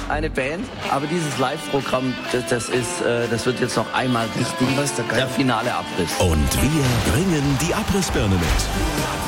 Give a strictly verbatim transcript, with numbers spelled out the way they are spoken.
eine Band, aber dieses Live-Programm, das, das ist, äh, das wird jetzt noch einmal richtig, der finale Abriss. Und wir bringen die Abrissbirne mit.